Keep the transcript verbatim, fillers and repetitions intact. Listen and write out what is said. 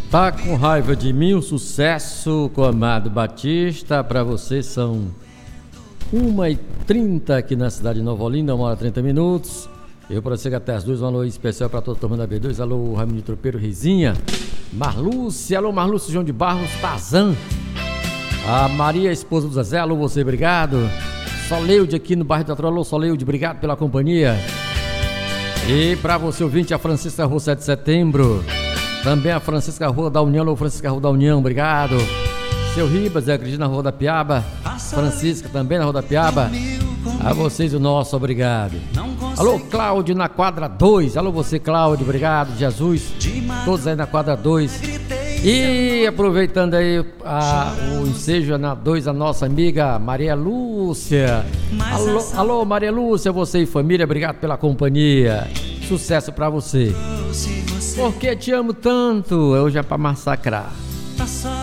Tá com raiva de mim? Um sucesso com Amado Batista. Pra você são uma e trinta aqui na cidade de Nova Olinda, uma hora e trinta minutos. Eu prossigo até as duas. Um alô especial pra toda a turma da B dois. Alô, Raimundo Tropeiro, Rizinha, Marlúcia. Alô, Marlúcia, João de Barros, Tazan. A Maria, esposa do Zezé. Alô, você, obrigado. Soleude aqui no bairro da Troa. Alô, Soleude, obrigado pela companhia. E pra você ouvinte, a Francisca Rua sete de Setembro. Também a Francisca Rua da União. Alô, Francisca Rua da União, obrigado. Seu Ribas, é a Cristina Rua da Piaba. Francisca também na Rua da Piaba. A vocês o nosso obrigado. Alô, Cláudio na quadra dois. Alô, você, Cláudio, obrigado. Jesus, todos aí na quadra dois. E aproveitando aí a, o ensejo na dois, a nossa amiga Maria Lúcia. Alô, alô, Maria Lúcia, você e família, obrigado pela companhia. Sucesso pra você. Porque te amo tanto, hoje é pra massacrar.